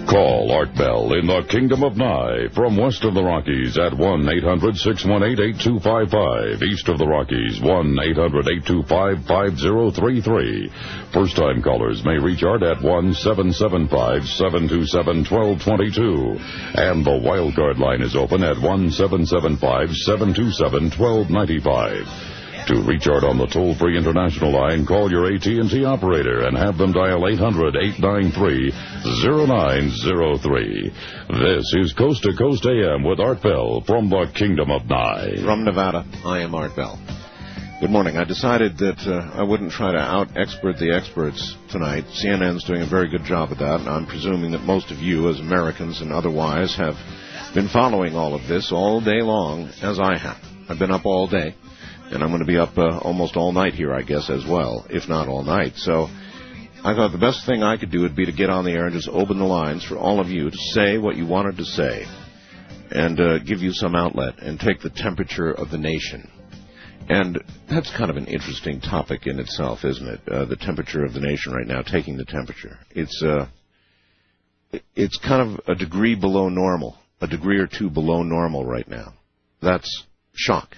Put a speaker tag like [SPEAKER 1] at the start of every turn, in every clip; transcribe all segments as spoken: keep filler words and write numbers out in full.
[SPEAKER 1] Call Art Bell in the Kingdom of Nye from west of the Rockies at one eight hundred six one eight eight two five five. East of the Rockies, one eight hundred eight two five five zero three three. First-time callers may reach Art at one seven seven five seven two seven one two two two. And the wildcard line is open at one seven seven five seven two seven one two nine five. To reach Art on the toll-free international line, call your A T and T operator and have them dial eight hundred eight nine three zero nine zero three. This is Coast to Coast A M with Art Bell from the Kingdom of Nye.
[SPEAKER 2] From Nevada, I am Art Bell. Good morning. I decided that uh, I wouldn't try to out-expert the experts tonight. C N N's doing a very good job of that, and I'm presuming that most of you, as Americans and otherwise, have been following all of this all day long, as I have. I've been up all day. And I'm going to be up uh, almost all night here, I guess, as well, if not all night. So I thought the best thing I could do would be to get on the air and just open the lines for all of you to say what you wanted to say and uh, give you some outlet and take the temperature of the nation. And that's kind of an interesting topic in itself, isn't it? Uh, the temperature of the nation right now, taking the temperature. It's, uh, it's kind of a degree below normal, a degree or two below normal right now. That's shock.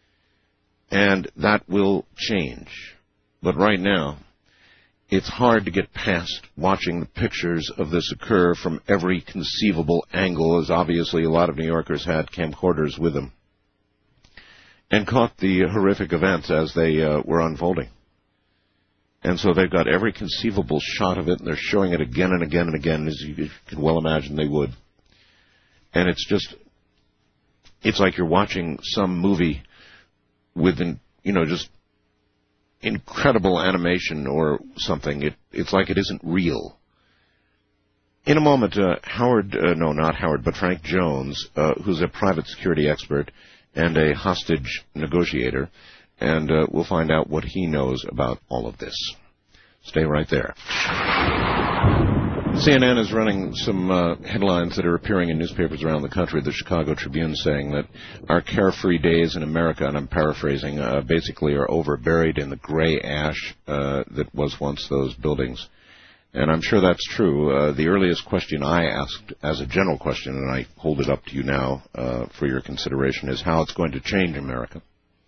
[SPEAKER 2] And that will change. But right now, it's hard to get past watching the pictures of this occur from every conceivable angle, as obviously a lot of New Yorkers had camcorders with them, and caught the horrific events as they uh, were unfolding. And so they've got every conceivable shot of it, and they're showing it again and again and again, as you can well imagine they would. And it's just, it's like you're watching some movie with, you know, just incredible animation or something. It, it's like it isn't real. In a moment, uh, Howard, uh, no, not Howard, but Frank Jones, uh, who's a private security expert and a hostage negotiator, and uh, we'll find out what he knows about all of this. Stay right there. C N N is running some uh, headlines that are appearing in newspapers around the country. The Chicago Tribune saying that our carefree days in America, and I'm paraphrasing, uh, basically are over, buried in the gray ash uh, that was once those buildings. And I'm sure that's true. Uh, the earliest question I asked as a general question, and I hold it up to you now uh, for your consideration, is how it's going to change America.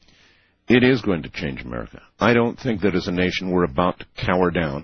[SPEAKER 2] It is going to change America. I don't think that as a nation we're about to cower down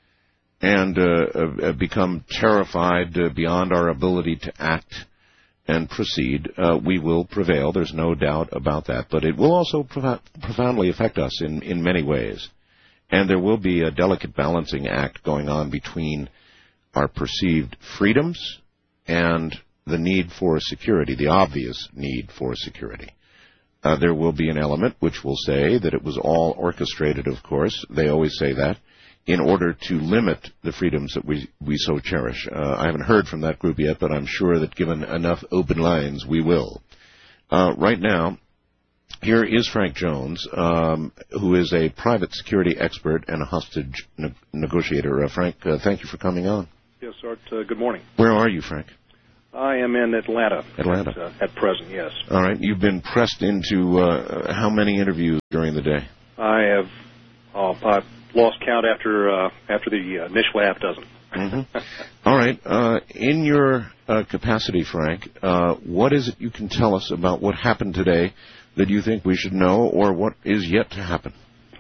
[SPEAKER 2] and uh, uh, become terrified uh, beyond our ability to act and proceed. Uh, we will prevail. There's no doubt about that. But it will also prof- profoundly affect us in, in many ways. And there will be a delicate balancing act going on between our perceived freedoms and the need for security, the obvious need for security. Uh, there will be an element which will say that it was all orchestrated, of course. They always say that, in order to limit the freedoms that we, we so cherish. Uh, I haven't heard from that group yet, but I'm sure that given enough open lines, we will. Uh, right now, here is Frank Jones, um, who is a private security expert and a hostage ne- negotiator. Uh, Frank, uh, thank you for coming on.
[SPEAKER 3] Yes, Art. Uh, good morning.
[SPEAKER 2] Where are you, Frank?
[SPEAKER 3] I am in Atlanta.
[SPEAKER 2] Atlanta.
[SPEAKER 3] At, uh, at present, yes.
[SPEAKER 2] All right. You've been pressed into uh, how many interviews during the day?
[SPEAKER 3] I have uh, I've lost count after uh, after the initial half dozen.
[SPEAKER 2] Mm-hmm. All right. Uh, in your uh, capacity, Frank, uh, what is it you can tell us about what happened today that you think we should know, or what is yet to happen?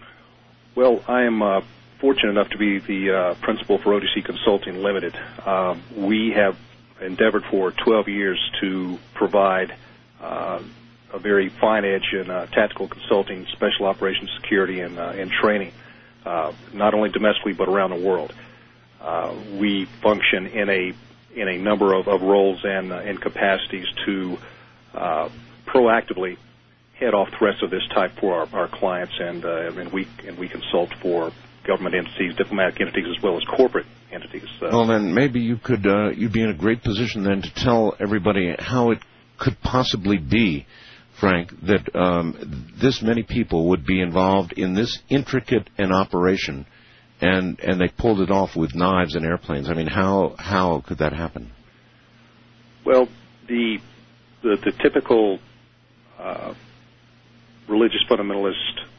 [SPEAKER 3] Well, I am uh, fortunate enough to be the uh, principal for O D C Consulting Limited. Uh, we have endeavored for twelve years to provide uh, a very fine edge in uh, tactical consulting, special operations security, and, uh, and training, uh, not only domestically but around the world. Uh, we function in a in a number of, of roles and, uh, and capacities to uh, proactively head off threats of this type for our, our clients, and uh, and we and we consult for government entities, diplomatic entities, as well as corporate entities. Uh,
[SPEAKER 2] well, then maybe you could uh, you'd be in a great position then to tell everybody how it could possibly be, Frank, that um, this many people would be involved in this intricate an operation, and and they pulled it off with knives and airplanes. I mean, how how could that happen?
[SPEAKER 3] Well, the the, the typical uh, religious fundamentalist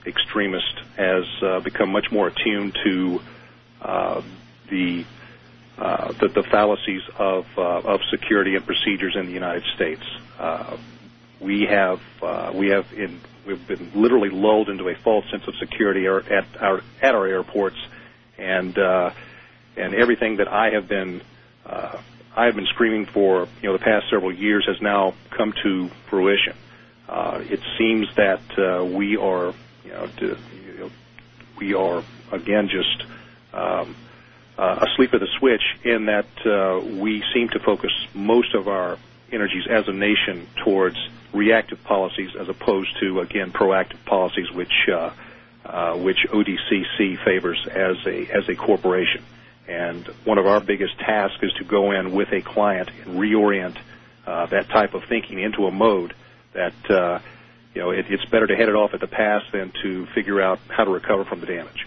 [SPEAKER 3] extremist has uh, become much more attuned to uh, the uh, the, the fallacies of uh, of security and procedures in the United States. Uh, we have uh, we have in we've been literally lulled into a false sense of security at our at our airports, and uh, and everything that I have been uh, I have been screaming for, you know, the past several years has now come to fruition. Uh, it seems that uh, we are, you know, to, you know, we are again just um, uh, asleep at the switch in that uh, we seem to focus most of our energies as a nation towards reactive policies as opposed to, again, proactive policies, which uh, uh, which O D C C favors as a as a corporation. And one of our biggest tasks is to go in with a client and reorient uh, that type of thinking into a mode that, uh, you know, it, it's better to head it off at the pass than to figure out how to recover from the damage.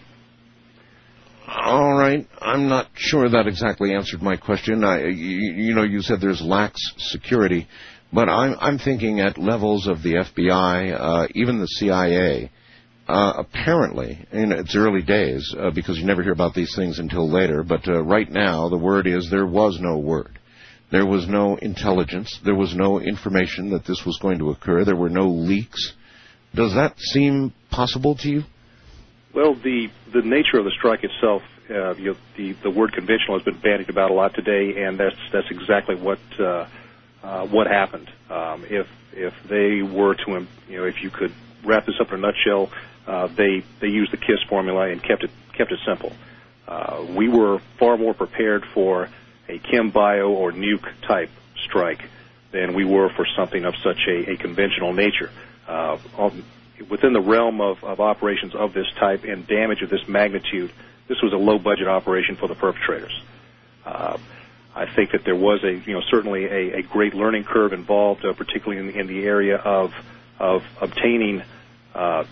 [SPEAKER 2] All right. I'm not sure that exactly answered my question. I, you, you know, you said there's lax security, but I'm, I'm thinking at levels of the F B I, uh, even the C I A. Uh, apparently, in its early days, uh, because you never hear about these things until later, but uh, right now the word is there was no word. There was no intelligence. There was no information that this was going to occur. There were no leaks. Does that seem possible to you?
[SPEAKER 3] Well, the, the nature of the strike itself, uh, you know, the, the word conventional has been bandied about a lot today, and that's that's exactly what uh, uh, what happened. Um, if if they were to, you know, if you could wrap this up in a nutshell, uh, they they used the KISS formula and kept it kept it simple. Uh, we were far more prepared for a chem, bio, or nuke type strike than we were for something of such a, a conventional nature. Uh, on, within the realm of, of operations of this type and damage of this magnitude, this was a low-budget operation for the perpetrators. Uh, I think that there was a, you know, certainly a, a great learning curve involved, uh, particularly in the, in the area of of obtaining uh,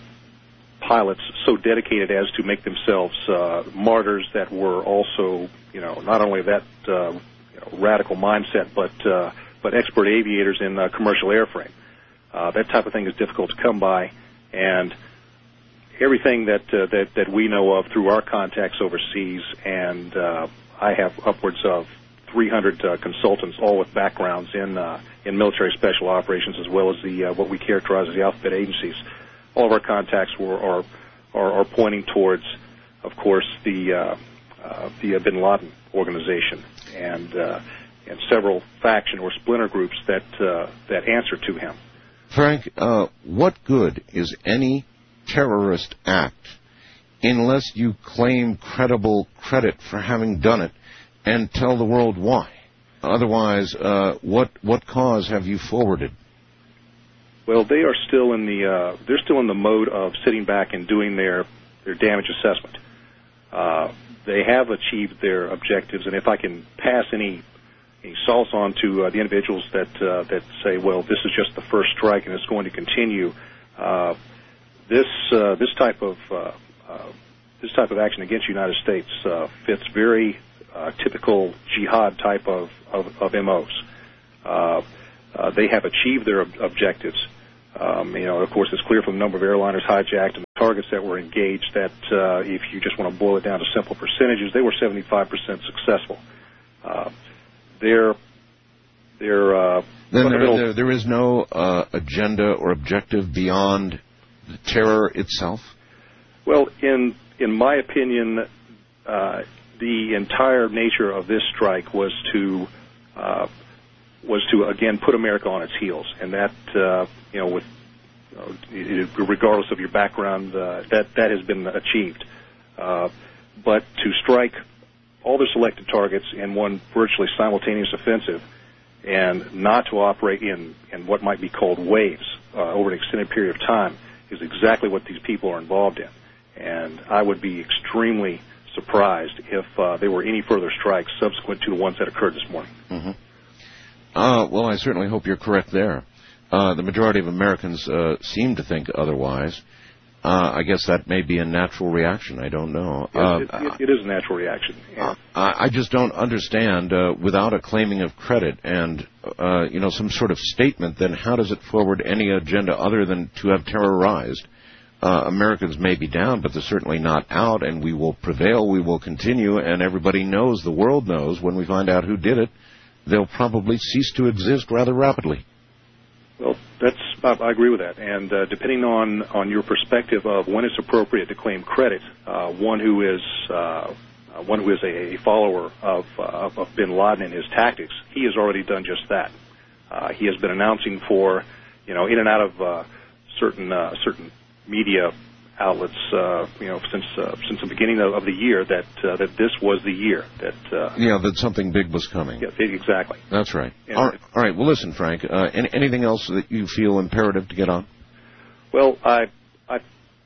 [SPEAKER 3] pilots so dedicated as to make themselves uh, martyrs that were also, you know, not only that uh, you know, radical mindset, but uh, but expert aviators in uh, commercial airframe. Uh, that type of thing is difficult to come by, and everything that uh, that that we know of through our contacts overseas, and uh, I have upwards of three hundred uh, consultants, all with backgrounds in uh, in military special operations, as well as the uh, what we characterize as the alphabet agencies. All of our contacts were are are, are pointing towards, of course, the uh, uh, the Bin Laden organization and uh, and several faction or splinter groups that uh, that answer to him.
[SPEAKER 2] Frank, uh, what good is any terrorist act unless you claim credible credit for having done it and tell the world why? Otherwise, uh, what what cause have you forwarded?
[SPEAKER 3] Well, they are still in the uh, they're still in the mode of sitting back and doing their their damage assessment. Uh, they have achieved their objectives, and if I can pass any any solace on to uh, the individuals that uh, that say, well, this is just the first strike and it's going to continue, uh, this uh, this type of uh, uh, this type of action against the United States uh, fits very uh, typical jihad type of of, of M Os. Uh, uh, they have achieved their ob- objectives. Um, you know, of course, it's clear from the number of airliners hijacked and the targets that were engaged that uh, if you just want to boil it down to simple percentages, they were seventy-five percent successful. Uh, Their, their, uh,
[SPEAKER 2] then there, there, there is no uh, agenda or objective beyond the terror itself?
[SPEAKER 3] Well, in in my opinion, uh, the entire nature of this strike was to uh, was to again put America on its heels, and that uh, you know, with you know, regardless of your background, uh, that that has been achieved. Uh, but to strike all their selected targets in one virtually simultaneous offensive, and not to operate in, in what might be called waves uh, over an extended period of time, is exactly what these people are involved in. And I would be extremely surprised if uh, there were any further strikes subsequent to the ones that occurred this morning.
[SPEAKER 2] Mm-hmm. Uh, well, I certainly hope you're correct there. Uh, the majority of Americans uh, seem to think otherwise. Uh, I guess that may be a natural reaction. I don't know.
[SPEAKER 3] Yes,
[SPEAKER 2] uh,
[SPEAKER 3] it, it, it is a natural reaction.
[SPEAKER 2] Uh, I just don't understand, uh, without a claiming of credit and, uh, you know, some sort of statement, then how does it forward any agenda other than to have terrorized? uh, Americans may be down, but they're certainly not out, and we will prevail, we will continue, and everybody knows, the world knows, when we find out who did it, they'll probably cease to exist rather rapidly.
[SPEAKER 3] Well, that's I agree with that. And uh, depending on, on your perspective of when it's appropriate to claim credit, uh, one who is uh, one who is a follower of, uh, of bin Laden and his tactics, he has already done just that. Uh, he has been announcing for, you know, in and out of uh, certain uh, certain media outlets, uh, you know, since uh, since the beginning of, of the year that uh, that this was the year that uh,
[SPEAKER 2] yeah that something big was coming.
[SPEAKER 3] Yeah, exactly.
[SPEAKER 2] That's right.
[SPEAKER 3] And
[SPEAKER 2] all right. All right. Well, listen, Frank. Uh, any, anything else that you feel imperative to get on?
[SPEAKER 3] Well, I I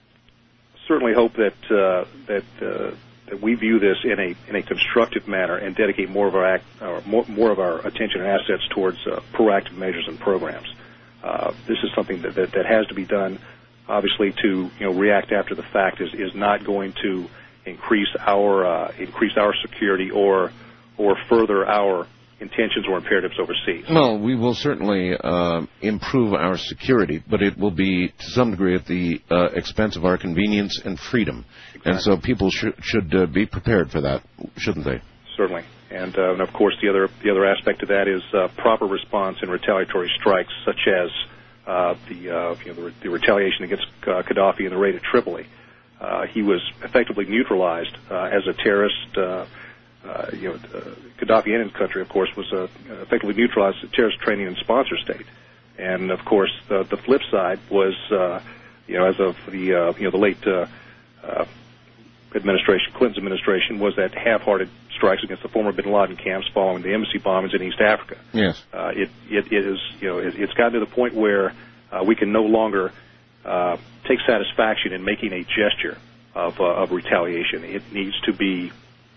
[SPEAKER 3] certainly hope that uh, that uh, that we view this in a in a constructive manner and dedicate more of our act, or more, more of our attention and assets towards uh, proactive measures and programs. Uh, this is something that, that that has to be done. Obviously, to you know react after the fact is, is not going to increase our uh, increase our security or or further our intentions or imperatives overseas.
[SPEAKER 2] Well, we will certainly uh, improve our security, but it will be to some degree at the uh, expense of our convenience and freedom. Exactly. And so people sh- should uh, be prepared for that, shouldn't they?
[SPEAKER 3] Certainly. And, uh, and of course, the other the other aspect of that is uh, proper response in retaliatory strikes, such as Uh, the, uh, you know, the, the retaliation against uh, Gaddafi and the raid at Tripoli. Uh, he was effectively neutralized uh, as a terrorist. Uh, uh, you know, uh, Gaddafi and his country, of course, was uh, effectively neutralized as a terrorist training and sponsor state. And of course, the, the flip side was, uh, you know, as of the uh, you know the late uh, uh, administration, Clinton's administration, was that half-hearted strikes against the former bin Laden camps following the embassy bombings in East Africa.
[SPEAKER 2] Yes.
[SPEAKER 3] Uh, it, it, it is, you know, it, it's gotten to the point where uh, we can no longer uh, take satisfaction in making a gesture of, uh, of retaliation. It needs to be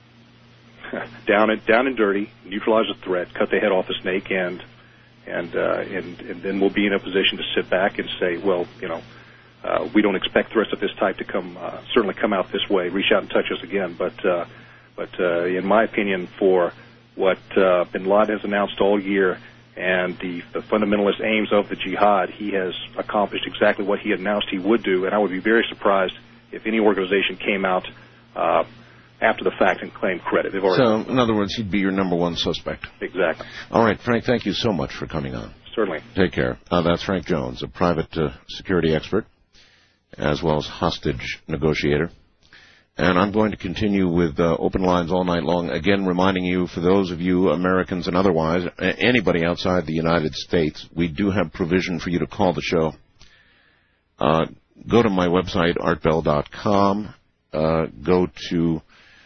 [SPEAKER 3] down and down and dirty, neutralize the threat, cut the head off the snake, and and uh, and and then we'll be in a position to sit back and say, well, you know, uh, we don't expect threats of this type to come uh, certainly come out this way. Reach out and touch us again, but. Uh, But uh, in my opinion, for what uh, bin Laden has announced all year and the, the fundamentalist aims of the jihad, he has accomplished exactly what he announced he would do. And I would be very surprised if any organization came out uh, after the fact and claimed credit. They've already
[SPEAKER 2] so, in other words, he'd be your number one suspect.
[SPEAKER 3] Exactly.
[SPEAKER 2] All right, Frank, thank you so much for coming on.
[SPEAKER 3] Certainly.
[SPEAKER 2] Take care. Uh, that's Frank Jones, a private uh, security expert, as well as hostage negotiator. And I'm going to continue with uh, open lines all night long, again reminding you, for those of you Americans and otherwise, anybody outside the United States, we do have provision for you to call the show. Uh, go to my website, art bell dot com. Uh, go to,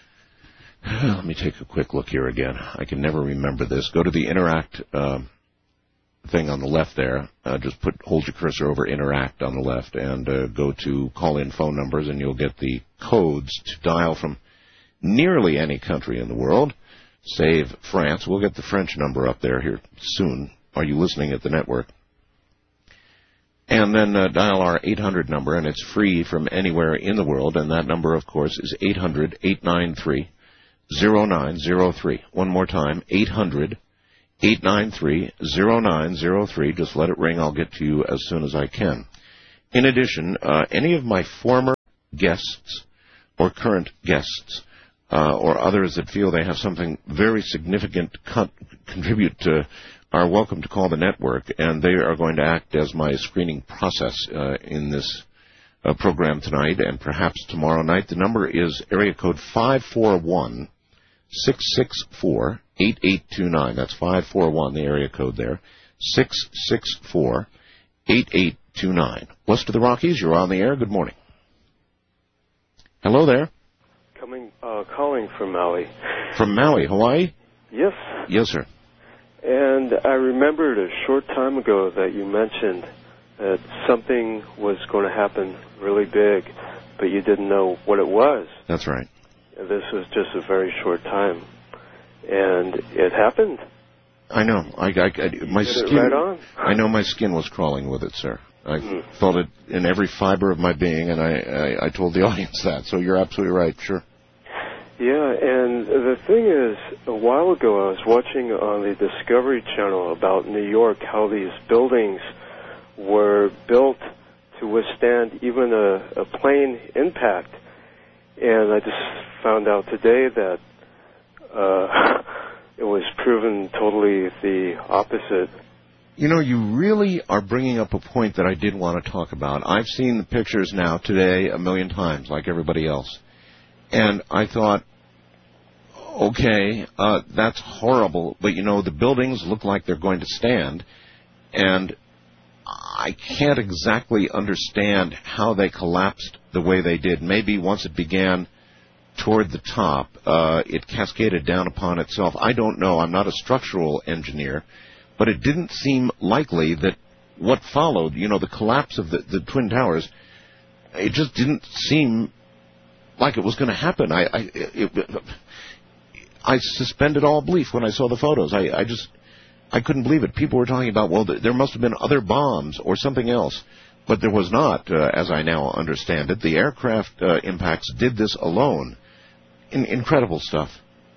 [SPEAKER 2] let me take a quick look here again. I can never remember this. Go to the Interact uh, thing on the left there. Uh, just put hold your cursor over Interact on the left and uh, go to call-in phone numbers, and you'll get the codes to dial from nearly any country in the world, save France. We'll get the French number up there here soon. Are you listening at the network? And then uh, dial our eight hundred number, and it's free from anywhere in the world, and that number, of course, is eight hundred, eight nine three, zero nine zero three. One more time, eight hundred, eight nine three, zero nine zero three. Just let it ring. I'll get to you as soon as I can. In addition, uh, any of my former guests or current guests uh, or others that feel they have something very significant to con- contribute to are welcome to call the network, and they are going to act as my screening process uh, in this uh, program tonight and perhaps tomorrow night. The number is area code five four one, six six four, eight eight two nine. That's five four one, the area code there, six six four, eight eight two nine. West of the Rockies, you're on the air. Good morning. Hello there.
[SPEAKER 4] Coming, uh, calling from Maui.
[SPEAKER 2] From Maui, Hawaii?
[SPEAKER 4] Yes.
[SPEAKER 2] Yes, sir.
[SPEAKER 4] And I remembered a short time ago that you mentioned that something was going to happen really big, but you didn't know what it was.
[SPEAKER 2] That's right.
[SPEAKER 4] This was just a very short time, and it happened.
[SPEAKER 2] I know. I, I, I my
[SPEAKER 4] you did
[SPEAKER 2] skin.
[SPEAKER 4] It right on.
[SPEAKER 2] I know my skin was crawling with it, sir. I
[SPEAKER 4] mm.
[SPEAKER 2] felt it in every fiber of my being, and I, I, I told the audience that. So you're absolutely right. Sure.
[SPEAKER 4] Yeah, and the thing is, a while ago I was watching on the Discovery Channel about New York how these buildings were built to withstand even a, a plane impact. And I just found out today that uh, it was proven totally the opposite.
[SPEAKER 2] You know, you really are bringing up a point that I did want to talk about. I've seen the pictures now today a million times, like everybody else. And I thought, okay, uh, that's horrible, but, you know, the buildings look like they're going to stand. And I can't exactly understand how they collapsed the way they did. Maybe once it began toward the top, uh, it cascaded down upon itself. I don't know. I'm not a structural engineer. But it didn't seem likely that what followed, you know, the collapse of the, the Twin Towers, it just didn't seem like it was going to happen. I I, it, I suspended all belief when I saw the photos. I, I just, I couldn't believe it. People were talking about, well, there must have been other bombs or something else. But there was not, uh, as I now understand it. The aircraft uh, impacts did this alone. In, incredible stuff.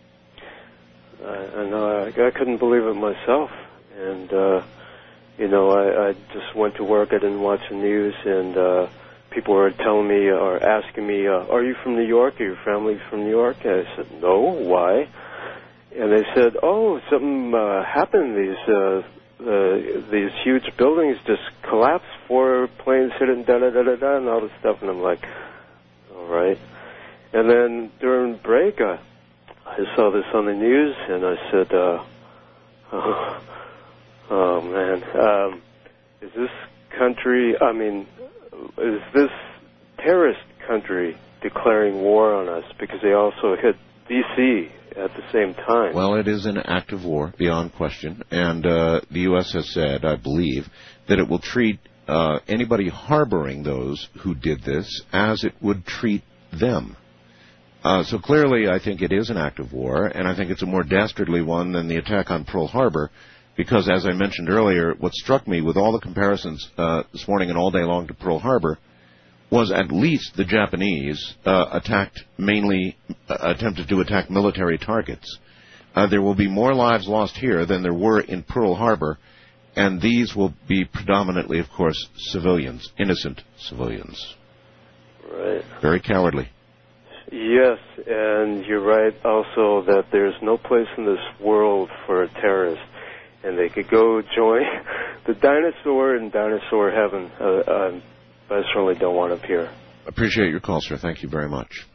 [SPEAKER 4] I, I know. I, I couldn't believe it myself. And, uh, you know, I, I just went to work. I didn't watch the news, and uh, people were telling me or asking me, uh, are you from New York? Are your family from New York? And I said, no, why? And they said, oh, something uh, happened. These uh, uh, these huge buildings just collapsed. Four planes hit it, and da-da-da-da-da, and all this stuff. And I'm like, all right. And then during break, I, I saw this on the news, and I said, uh, oh, Oh, man. Um, is this country, I mean, is this terrorist country declaring war on us because they also hit D C at the same time?
[SPEAKER 2] Well, it is an act of war, beyond question. And uh, the U S has said, I believe, that it will treat uh, anybody harboring those who did this as it would treat them. Uh, so clearly, I think it is an act of war, and I think it's a more dastardly one than the attack on Pearl Harbor. Because, as I mentioned earlier, what struck me with all the comparisons uh, this morning and all day long to Pearl Harbor was at least the Japanese uh, attacked mainly, uh, attempted to attack military targets. Uh, there will be more lives lost here than there were in Pearl Harbor, and these will be predominantly, of course, civilians, innocent civilians.
[SPEAKER 4] Right.
[SPEAKER 2] Very cowardly.
[SPEAKER 4] Yes, and you're right also that there's no place in this world for a terrorist. And they could go join the dinosaur in dinosaur heaven. Uh, uh, I certainly don't want up here.
[SPEAKER 2] Appreciate your call, sir. Thank you very much.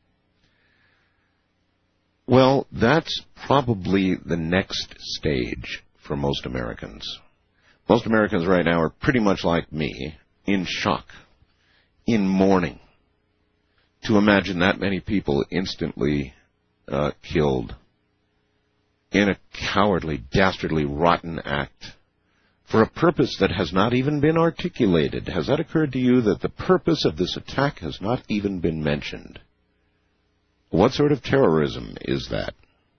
[SPEAKER 2] Well, that's probably the next stage for most Americans. Most Americans right now are pretty much like me, in shock, in mourning, to imagine that many people instantly uh, killed in a cowardly, dastardly, rotten act for a purpose that has not even been articulated. Has that occurred to you, that the purpose of this attack has not even been mentioned? What sort of terrorism is that?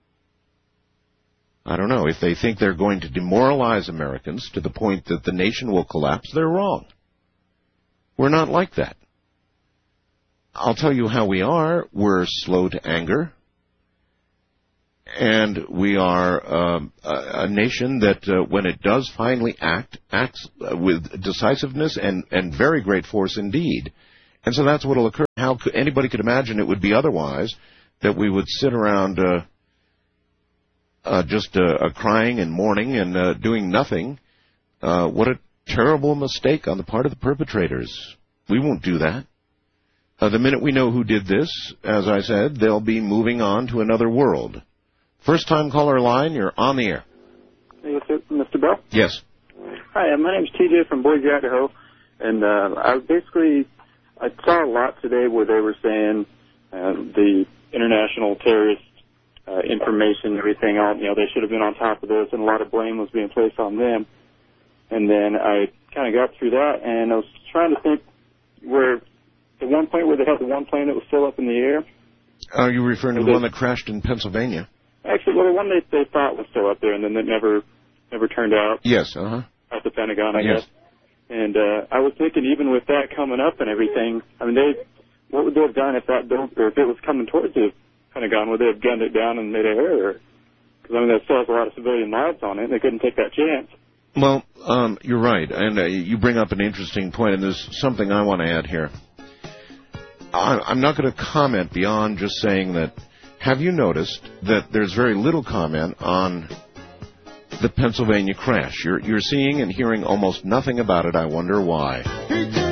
[SPEAKER 2] I don't know. If they think they're going to demoralize Americans to the point that the nation will collapse, they're wrong. We're not like that. I'll tell you how we are. We're slow to anger. And we are um, a, a nation that, uh, when it does finally act, acts uh, with decisiveness and, and very great force indeed. And so that's what will occur. How could, anybody could imagine it would be otherwise, that we would sit around uh, uh, just uh, uh, crying and mourning and uh, doing nothing. Uh, what a terrible mistake on the part of the perpetrators. We won't do that. Uh, the minute we know who did this, as I said, they'll be moving on to another world. First-time caller line, you're on the air.
[SPEAKER 5] Hey, Mister Bell?
[SPEAKER 2] Yes.
[SPEAKER 5] Hi, my name's T J from Boise, Idaho, and uh, I basically I saw a lot today where they were saying uh, the international terrorist uh, information, everything else, you know, they should have been on top of this, and a lot of blame was being placed on them. And then I kind of got through that, and I was trying to think where the one point where they had the one plane that was still up in the air.
[SPEAKER 2] Are you referring to the one that crashed in Pennsylvania?
[SPEAKER 5] Actually, well, the one they, they thought was still up there, and then it never never turned out.
[SPEAKER 2] Yes, uh-huh.
[SPEAKER 5] At the Pentagon, I
[SPEAKER 2] yes.
[SPEAKER 5] guess. And uh, I was thinking, even with that coming up and everything, I mean, they what would they have done if that built, or if it was coming towards the Pentagon? Would they have gunned it down in midair? Because, I mean, that still has a lot of civilian lives on it, and they couldn't take that chance.
[SPEAKER 2] Well, um, you're right, and uh, you bring up an interesting point, and there's something I want to add here. I, I'm not going to comment beyond just saying that, have you noticed that there's very little comment on the Pennsylvania crash? You're, you're seeing and hearing almost nothing about it. I wonder why.